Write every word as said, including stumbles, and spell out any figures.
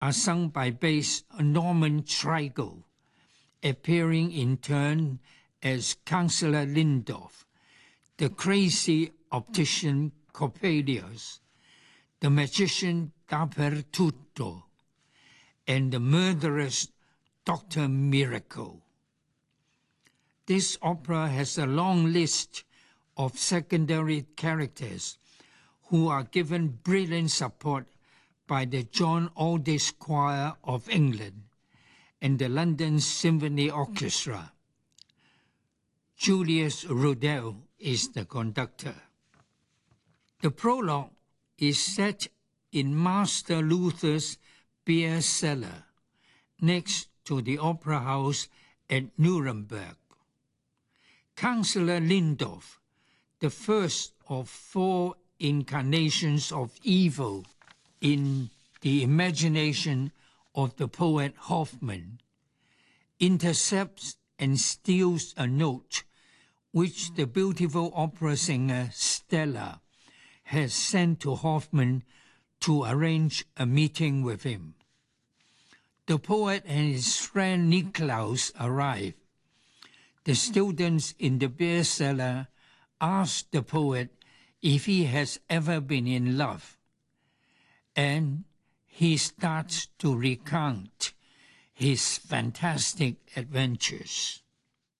are sung by bass Norman Trigo, appearing in turn as Councillor Lindorf, the crazy optician Coppelius, the magician Dappertutto, and the murderous Doctor Miracle. This opera has a long list of secondary characters who are given brilliant support by the John Aldis Choir of England and the London Symphony Orchestra. Julius Rudel is the conductor. The prologue is set in Master Luther's beer cellar, next to the opera house at Nuremberg. Councillor Lindorf, the first of four incarnations of evil in the imagination of the poet Hoffmann, intercepts and steals a note which the beautiful opera singer Stella has sent to Hoffmann to arrange a meeting with him. The poet and his friend Niklaus arrive. The students in the beer cellar ask the poet if he has ever been in love, and he starts to recount his fantastic adventures.